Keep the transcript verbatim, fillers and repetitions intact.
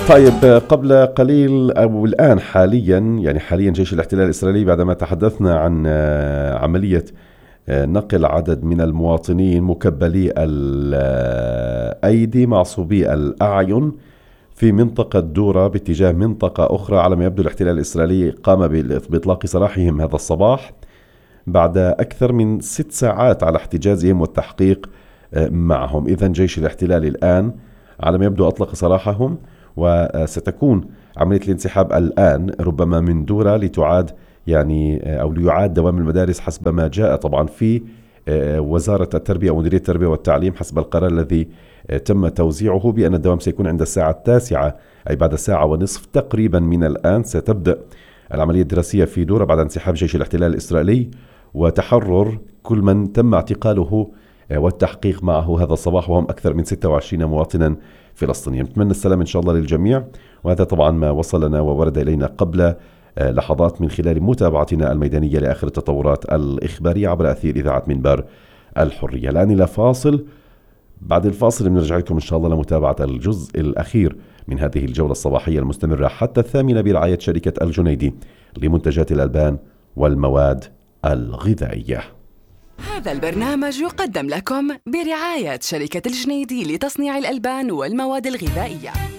طيب، قبل قليل أو الآن حاليا يعني حاليا جيش الاحتلال الإسرائيلي بعدما تحدثنا عن عملية نقل عدد من المواطنين مكبلي الأيدي معصوبي الأعين في منطقة دورة باتجاه منطقة أخرى، على ما يبدو الاحتلال الإسرائيلي قام بإطلاق سراحهم هذا الصباح بعد أكثر من ست ساعات على احتجازهم والتحقيق معهم. إذن جيش الاحتلال الآن على ما يبدو أطلق سراحهم، وستكون عملية الانسحاب الآن ربما من دورة لتعاد يعني أو ليعاد دوام المدارس حسب ما جاء طبعا في وزارة التربية أو مديرية التربية والتعليم حسب القرار الذي تم توزيعه بأن الدوام سيكون عند الساعة التاسعة، أي بعد ساعة ونصف تقريبا من الآن ستبدأ العملية الدراسية في دورة بعد انسحاب جيش الاحتلال الإسرائيلي وتحرر كل من تم اعتقاله والتحقيق معه هذا الصباح، وهم أكثر من ستة وعشرين مواطنا فلسطينيا. نتمنى السلام إن شاء الله للجميع، وهذا طبعا ما وصلنا وورد إلينا قبل لحظات من خلال متابعتنا الميدانية لآخر التطورات الإخبارية عبر أثير إذاعة منبر الحرية. الآن إلى فاصل، بعد الفاصل بنرجع لكم إن شاء الله لمتابعة الجزء الأخير من هذه الجولة الصباحية المستمرة حتى الثامنة برعاية شركة الجنيدي لمنتجات الألبان والمواد الغذائية. هذا البرنامج يقدم لكم برعاية شركة الجنيدي لتصنيع الألبان والمواد الغذائية.